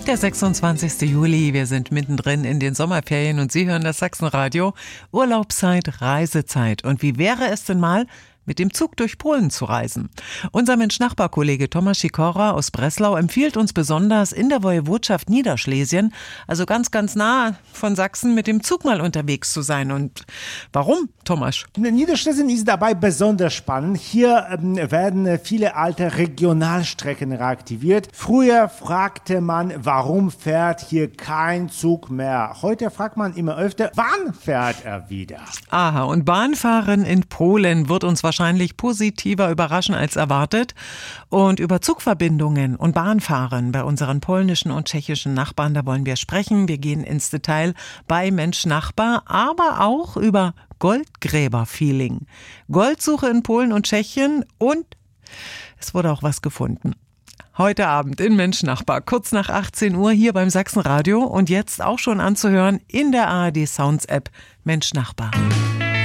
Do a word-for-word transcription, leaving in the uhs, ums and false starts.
Der sechsundzwanzigste Juli, wir sind mittendrin in den Sommerferien und Sie hören das Sachsenradio. Urlaubszeit, Reisezeit. Und wie wäre es denn mal, mit dem Zug durch Polen zu reisen? Unser Mensch-Nachbar-Kollege Tomasz Sikora aus Breslau empfiehlt uns besonders in der Woiwodschaft Niederschlesien, also ganz, ganz nah von Sachsen, mit dem Zug mal unterwegs zu sein. Und warum, Tomasz? Niederschlesien ist dabei besonders spannend. Hier ähm, werden viele alte Regionalstrecken reaktiviert. Früher fragte man, warum fährt hier kein Zug mehr? Heute fragt man immer öfter, wann fährt er wieder? Aha, und Bahnfahren in Polen wird uns wahrscheinlich wahrscheinlich positiver überraschen als erwartet. Und über Zugverbindungen und Bahnfahren bei unseren polnischen und tschechischen Nachbarn, da wollen wir sprechen. Wir gehen ins Detail bei Mensch Nachbar, aber auch über Goldgräber-Feeling. Goldsuche in Polen und Tschechien und es wurde auch was gefunden. Heute Abend in Mensch Nachbar, kurz nach achtzehn Uhr hier beim Sachsenradio und jetzt auch schon anzuhören in der A R D Sounds App Mensch Nachbar.